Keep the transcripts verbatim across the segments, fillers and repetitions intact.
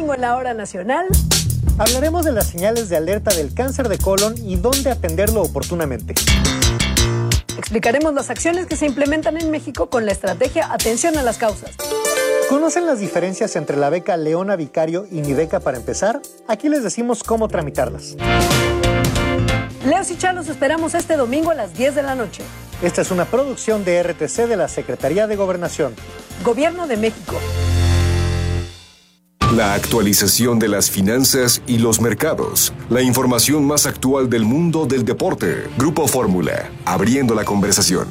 domingo en la hora nacional. Hablaremos de las señales de alerta del cáncer de colon y dónde atenderlo oportunamente. Explicaremos las acciones que se implementan en México con la estrategia Atención a las Causas. ¿Conocen las diferencias entre la beca Leona Vicario y Mi Beca para empezar? Aquí les decimos cómo tramitarlas. Leos y Chalos esperamos este domingo a las diez de la noche. Esta es una producción de R T C de la Secretaría de Gobernación. Gobierno de México. La actualización de las finanzas y los mercados. La información más actual del mundo del deporte. Grupo Fórmula, abriendo la conversación.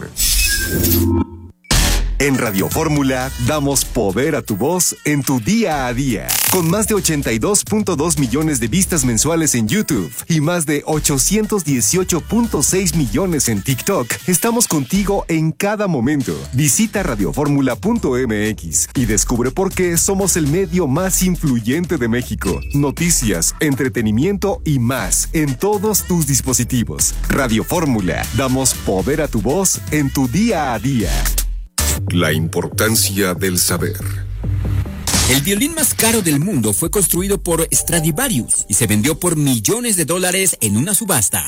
En Radio Fórmula damos poder a tu voz en tu día a día. Con más de ochenta y dos punto dos millones de vistas mensuales en YouTube y más de ochocientos dieciocho punto seis millones en TikTok, estamos contigo en cada momento. Visita radioformula punto m x y descubre por qué somos el medio más influyente de México. Noticias, entretenimiento y más en todos tus dispositivos. Radio Fórmula, damos poder a tu voz en tu día a día. La importancia del saber. El violín más caro del mundo fue construido por Stradivarius y se vendió por millones de dólares en una subasta.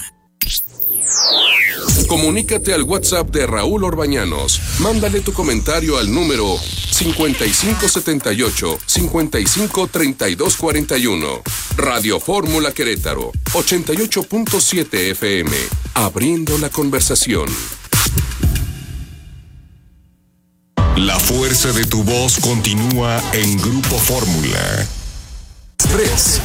Comunícate al WhatsApp de Raúl Orbañanos. Mándale tu comentario al número cincuenta y cinco setenta y ocho, cincuenta y cinco treinta y dos cuarenta y uno. Radio Fórmula Querétaro, ochenta y ocho punto siete F M. Abriendo la conversación. La fuerza de tu voz continúa en Grupo Fórmula. Express.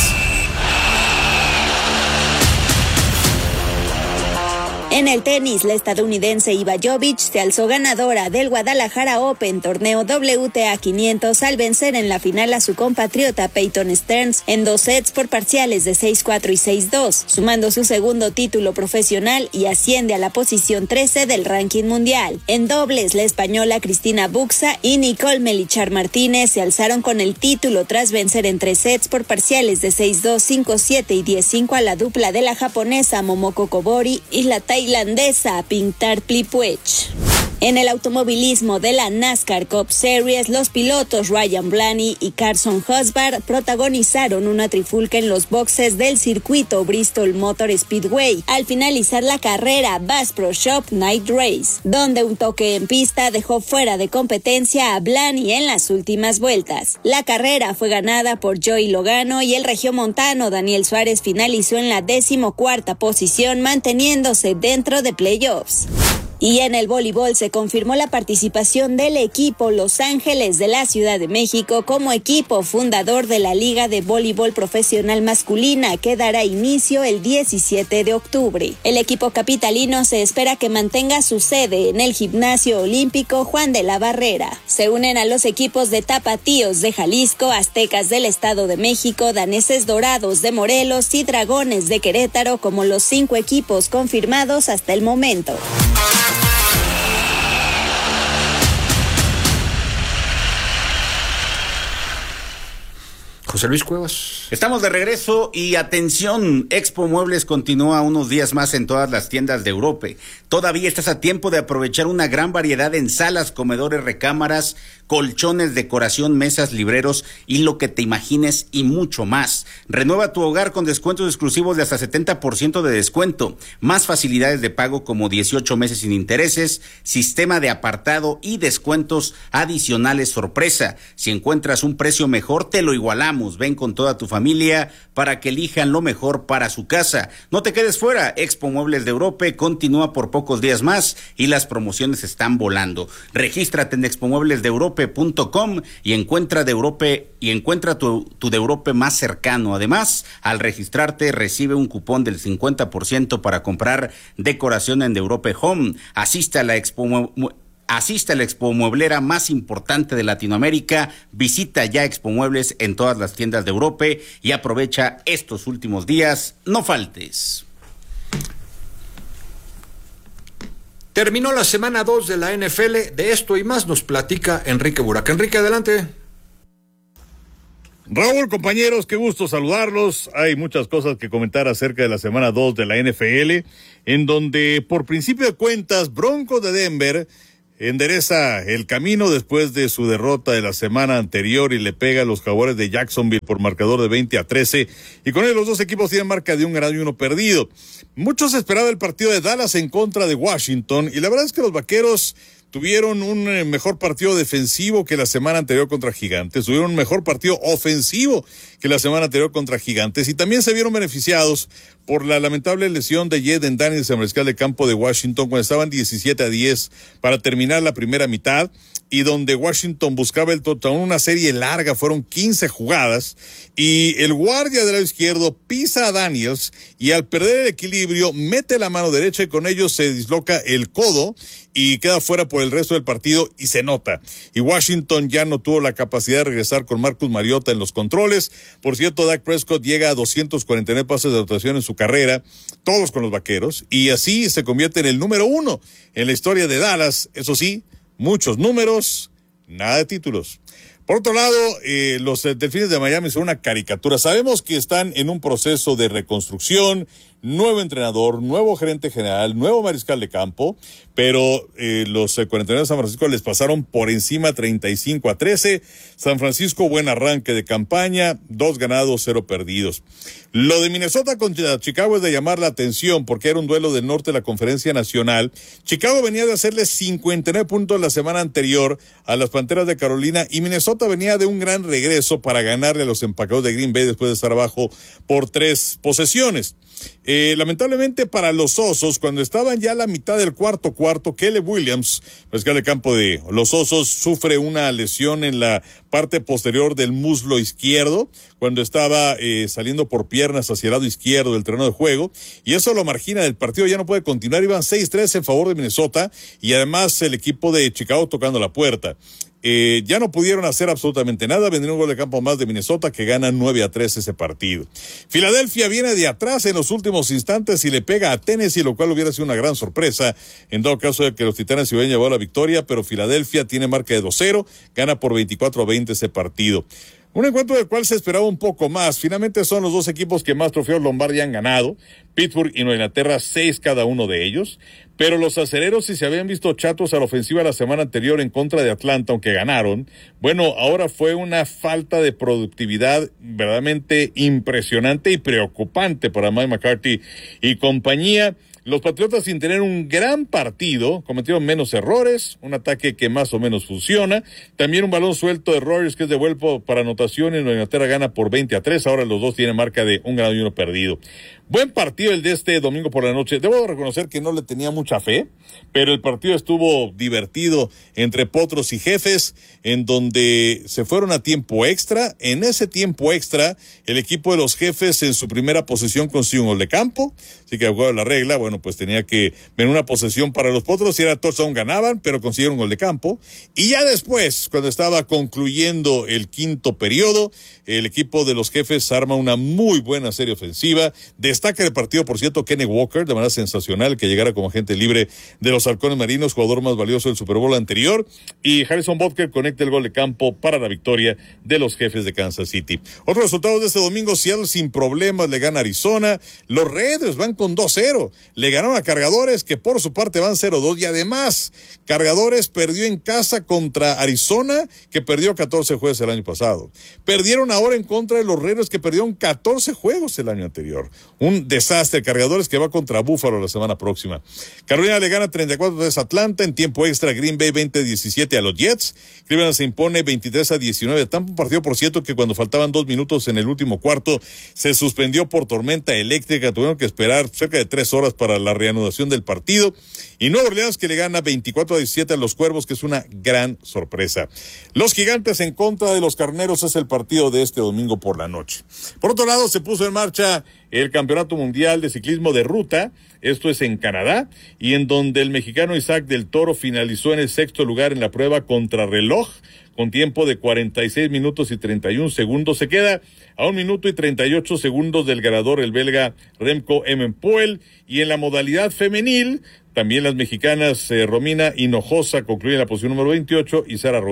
En el tenis, la estadounidense Iva Jovic se alzó ganadora del Guadalajara Open torneo W T A quinientos al vencer en la final a su compatriota Peyton Stearns en dos sets por parciales de seis cuatro y seis dos, sumando su segundo título profesional y asciende a la posición trece del ranking mundial. En dobles, la española Cristina Buxa y Nicole Melichar Martínez se alzaron con el título tras vencer en tres sets por parciales de seis dos, cinco siete y diez cinco a la dupla de la japonesa Momoko Kobori y la tailandesa Pintar Plipuech. En el automovilismo de la NASCAR Cup Series, los pilotos Ryan Blaney y Carson Husband protagonizaron una trifulca en los boxes del circuito Bristol Motor Speedway al finalizar la carrera Bass Pro Shop Night Race, donde un toque en pista dejó fuera de competencia a Blaney en las últimas vueltas. La carrera fue ganada por Joey Logano y el regiomontano Daniel Suárez finalizó en la decimocuarta posición, manteniéndose dentro de playoffs. Y en el voleibol se confirmó la participación del equipo Los Ángeles de la Ciudad de México como equipo fundador de la Liga de Voleibol Profesional Masculina, que dará inicio el diecisiete de octubre. El equipo capitalino se espera que mantenga su sede en el Gimnasio Olímpico Juan de la Barrera. Se unen a los equipos de Tapatíos de Jalisco, Aztecas del Estado de México, Daneses Dorados de Morelos y Dragones de Querétaro como los cinco equipos confirmados hasta el momento. José Luis Cuevas. Estamos de regreso y atención, Expo Muebles continúa unos días más en todas las tiendas de Europa. Todavía estás a tiempo de aprovechar una gran variedad en salas, comedores, recámaras, colchones, decoración, mesas, libreros y lo que te imagines y mucho más. Renueva tu hogar con descuentos exclusivos de hasta setenta por ciento de descuento, más facilidades de pago como dieciocho meses sin intereses, sistema de apartado y descuentos adicionales sorpresa. Si encuentras un precio mejor, te lo igualamos. Ven con toda tu familia para que elijan lo mejor para su casa. No te quedes fuera. Expo Muebles de Europa continúa por pocos días más y las promociones están volando. Regístrate en expo muebles de europa punto com y encuentra de Europa y encuentra tu, tu de Europa más cercano. Además, al registrarte recibe un cupón del cincuenta por ciento para comprar decoración en de Europa Home. Asiste a la Expo Muebles Asiste a la Expo Mueblera más importante de Latinoamérica, visita ya Expo Muebles en todas las tiendas de Europa y aprovecha estos últimos días, no faltes. Terminó la semana dos de la N F L, de esto y más nos platica Enrique Buraca. Enrique, adelante. Raúl, compañeros, qué gusto saludarlos. Hay muchas cosas que comentar acerca de la semana dos de la N F L, en donde por principio de cuentas, Broncos de Denver endereza el camino después de su derrota de la semana anterior y le pega a los Jaguares de Jacksonville por marcador de veinte a trece, y con él los dos equipos tienen marca de un ganado y uno perdido. Muchos esperaban el partido de Dallas en contra de Washington, y la verdad es que los Vaqueros tuvieron un mejor partido defensivo que la semana anterior contra Gigantes, tuvieron un mejor partido ofensivo que la semana anterior contra Gigantes, y también se vieron beneficiados por la lamentable lesión de Jaden Daniels, el mariscal de campo de Washington, cuando estaban diecisiete a diez para terminar la primera mitad, y donde Washington buscaba el touchdown, una serie larga, fueron quince jugadas, y el guardia del lado izquierdo pisa a Daniels, y al perder el equilibrio, mete la mano derecha, y con ello se disloca el codo, y queda fuera por el resto del partido, y se nota. Y Washington ya no tuvo la capacidad de regresar con Marcus Mariota en los controles. Por cierto, Dak Prescott llega a doscientos cuarenta y nueve pases de anotación en su carrera, todos con los Vaqueros, y así se convierte en el número uno en la historia de Dallas. Eso sí, muchos números, nada de títulos. Por otro lado, eh, los Delfines de Miami son una caricatura. Sabemos que están en un proceso de reconstrucción, nuevo entrenador, nuevo gerente general, nuevo mariscal de campo, pero eh, los eh, cuarenta y nueve de San Francisco les pasaron por encima treinta y cinco a trece. San Francisco, buen arranque de campaña, dos ganados, cero perdidos. Lo de Minnesota contra Chicago es de llamar la atención porque era un duelo del norte de la Conferencia Nacional. Chicago venía de hacerle cincuenta y nueve puntos la semana anterior a las Panteras de Carolina, y Minnesota venía de un gran regreso para ganarle a los empacados de Green Bay después de estar abajo por tres posesiones. Eh, lamentablemente para los Osos, cuando estaban ya a la mitad del cuarto cuarto, Caleb Williams, mariscal de campo de los Osos, sufre una lesión en la parte posterior del muslo izquierdo, cuando estaba eh, saliendo por piernas hacia el lado izquierdo del terreno de juego, y eso lo margina del partido, ya no puede continuar. Iban seis tres en favor de Minnesota, y además el equipo de Chicago tocando la puerta. Eh, ya no pudieron hacer absolutamente nada. Vendría un gol de campo más de Minnesota, que gana nueve a tres ese partido. Filadelfia viene de atrás en los últimos instantes y le pega a Tennessee, lo cual hubiera sido una gran sorpresa en dado caso de que los Titanes se hubieran llevado la victoria, pero Filadelfia tiene marca de dos cero, gana por veinticuatro a veinte ese partido. Un encuentro del cual se esperaba un poco más. Finalmente son los dos equipos que más trofeos Lombardi han ganado, Pittsburgh y Nueva Inglaterra, seis cada uno de ellos. Pero los acereros, si se habían visto chatos a la ofensiva la semana anterior en contra de Atlanta, aunque ganaron, bueno, ahora fue una falta de productividad verdaderamente impresionante y preocupante para Mike McCarthy y compañía. Los Patriotas, sin tener un gran partido, cometieron menos errores, un ataque que más o menos funciona, también un balón suelto de Rodgers que es devuelto para anotación, y Nueva Inglaterra gana por veinte a tres, ahora los dos tienen marca de un ganado y uno perdido. Buen partido el de este domingo por la noche. Debo reconocer que no le tenía mucha fe, pero el partido estuvo divertido entre Potros y Jefes, en donde se fueron a tiempo extra. En ese tiempo extra, el equipo de los Jefes en su primera posesión consiguió un gol de campo, así que de acuerdo a la regla, bueno, pues tenía que ver una posesión para los Potros. Si era touchdown ganaban, pero consiguieron un gol de campo. Y ya después, cuando estaba concluyendo el quinto periodo, el equipo de los Jefes arma una muy buena serie ofensiva. Destaca el partido, por cierto, Kenny Walker, de manera sensacional, que llegara como agente libre de los Halcones Marinos, jugador más valioso del Super Bowl anterior, y Harrison Butker conecta el gol de campo para la victoria de los Jefes de Kansas City. Otros resultados de este domingo: Seattle sin problemas le gana a Arizona, los Raiders van con dos cero, le ganaron a Cargadores, que por su parte van cero dos, y además Cargadores perdió en casa contra Arizona, que perdió catorce juegos el año pasado. Perdieron ahora en contra de los Raiders, que perdieron catorce juegos el año anterior. Un desastre. Cargadores que va contra Buffalo la semana próxima. Carolina le gana treinta y cuatro a tres a Atlanta. En tiempo extra, Green Bay veinte a diecisiete a los Jets. Cleveland se impone veintitrés a diecinueve. Tan partido, por cierto, que cuando faltaban dos minutos en el último cuarto se suspendió por tormenta eléctrica. Tuvieron que esperar cerca de tres horas para la reanudación del partido. Y Nueva Orleans, que le gana veinticuatro a diecisiete a los Cuervos, que es una gran sorpresa. Los Gigantes en contra de los Carneros es el partido de este domingo por la noche. Por otro lado, se puso en marcha el Campeonato Mundial de Ciclismo de Ruta, esto es en Canadá, y en donde el mexicano Isaac del Toro finalizó en el sexto lugar en la prueba contrarreloj, con tiempo de cuarenta y seis minutos y treinta y un segundos. Se queda a un minuto y treinta y ocho segundos del ganador, el belga Remco Evenepoel. Y en la modalidad femenil, también las mexicanas eh, Romina Hinojosa concluyen la posición número veintiocho y Sara Roel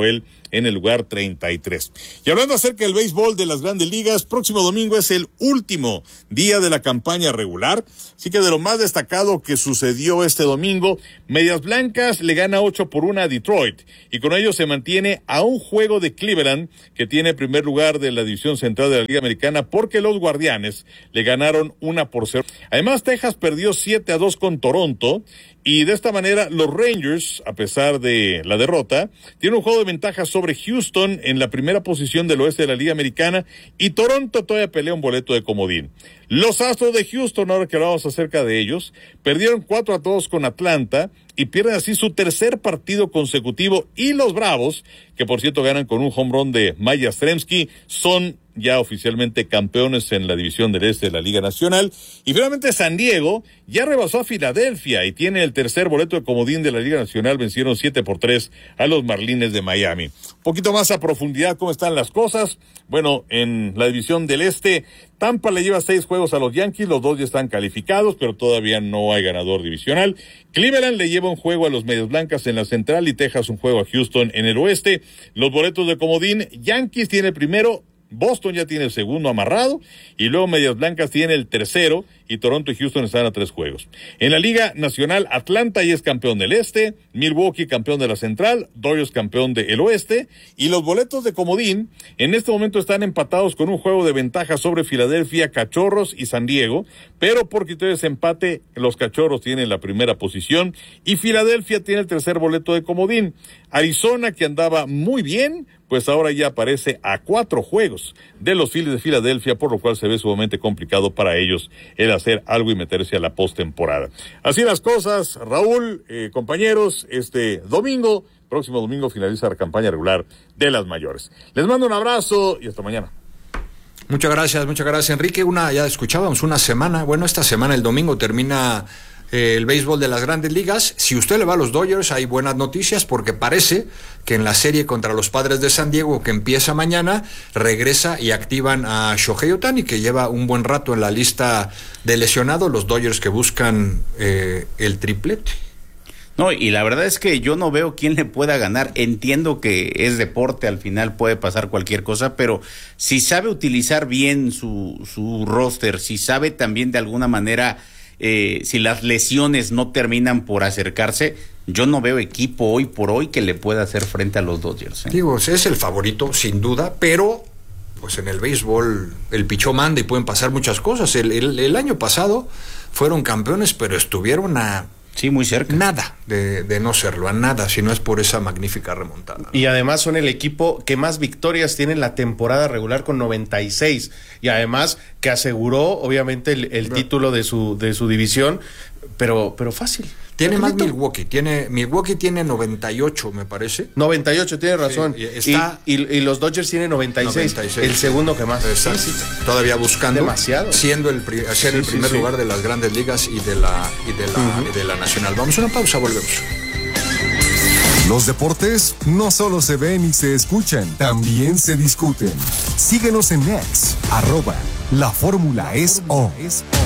en el lugar treinta y tres. Y hablando acerca del béisbol de las Grandes Ligas, próximo domingo es el último día de la campaña regular, así que de lo más destacado que sucedió este domingo, Medias Blancas le gana ocho por uno a Detroit, y con ello se mantiene a un juego de Cleveland, que tiene primer lugar de la división central de la Liga Americana, porque los Guardianes le ganaron una por cero. Además, Texas perdió siete a dos con Toronto, y de esta manera los Rangers, a pesar de la derrota, tienen un juego de ventaja sobre Houston en la primera posición del oeste de la Liga Americana, y Toronto todavía pelea un boleto de comodín. Los Astros de Houston, ahora que hablamos acerca de ellos, perdieron cuatro a dos con Atlanta y pierden así su tercer partido consecutivo, y los Bravos, que por cierto ganan con un home run de Maya Stremski, son ya oficialmente campeones en la división del este de la Liga Nacional. Y finalmente San Diego ya rebasó a Filadelfia y tiene el tercer boleto de comodín de la Liga Nacional. Vencieron siete por tres a los Marlines de Miami. Un poquito más a profundidad cómo están las cosas. Bueno, en la división del este, Tampa le lleva seis juegos a los Yankees, los dos ya están calificados, pero todavía no hay ganador divisional. Cleveland le lleva un juego a los Medias Blancas en la central y Texas un juego a Houston en el oeste. Los boletos de comodín, Yankees tiene el primero, Boston ya tiene el segundo amarrado, y luego Medias Blancas tiene el tercero, y Toronto y Houston están a tres juegos. En la Liga Nacional, Atlanta ya es campeón del este, Milwaukee campeón de la central, Dodgers campeón del oeste, y los boletos de comodín en este momento están empatados con un juego de ventaja sobre Filadelfia, Cachorros y San Diego, pero por criterios de empate, los Cachorros tienen la primera posición, y Filadelfia tiene el tercer boleto de comodín. Arizona, que andaba muy bien, pues ahora ya aparece a cuatro juegos de los Phillies de Filadelfia, por lo cual se ve sumamente complicado para ellos el hacer algo y meterse a la postemporada. Así las cosas, Raúl, eh, compañeros, este domingo, próximo domingo finaliza la campaña regular de las mayores. Les mando un abrazo y hasta mañana. Muchas gracias, muchas gracias, Enrique. Una, ya escuchábamos, una semana, bueno, esta semana, el domingo, termina eh, el béisbol de las Grandes Ligas. Si usted le va a los Dodgers, hay buenas noticias, porque parece que en la serie contra los Padres de San Diego, que empieza mañana, regresa y activan a Shohei Ohtani, que lleva un buen rato en la lista de lesionados, los Dodgers que buscan eh, el triplete. No, y la verdad es que yo no veo quién le pueda ganar. Entiendo que es deporte, al final puede pasar cualquier cosa, pero si sabe utilizar bien su, su roster, si sabe también de alguna manera, eh, si las lesiones no terminan por acercarse, yo no veo equipo hoy por hoy que le pueda hacer frente a los Dodgers, ¿eh? Digo, es el favorito, sin duda, pero pues en el béisbol el pichó manda y pueden pasar muchas cosas. El, el, el año pasado fueron campeones, pero estuvieron a... Sí, muy cerca. Nada de, de no serlo, a nada, si no es por esa magnífica remontada. Y además son el equipo que más victorias tiene en la temporada regular con noventa y seis. Y además que aseguró, obviamente, el, el título de su, de su división, pero, pero fácil. Tiene más Milwaukee, tiene, Milwaukee tiene noventa y ocho, me parece. noventa y ocho, tiene razón. Sí, está, y, y, y los Dodgers tienen noventa y seis, noventa y seis, el segundo que más. Exacto. Sí, sí. Todavía buscando. Demasiado. Siendo el, pri- ser sí, el primer sí, lugar sí. de las Grandes Ligas y de la, y de la, uh-huh. y de la Nacional. Vamos a una pausa, volvemos. Los deportes no solo se ven y se escuchan, también se discuten. Síguenos en X, arroba, la fórmula es O.